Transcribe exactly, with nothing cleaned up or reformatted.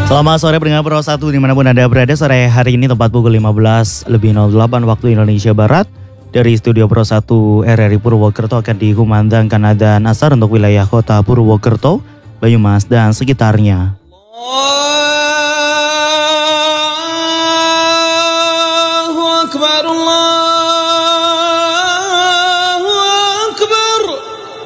Selamat sore pendengar Pro satu dimanapun Anda berada. Sore hari ini tepat pukul lima belas lebih nol delapan waktu Indonesia Barat. Dari studio Pro satu R R I Purwokerto akan dikumandangkan adzan asar untuk wilayah kota Purwokerto, Banyumas dan sekitarnya. Allahu Akbar, Allah.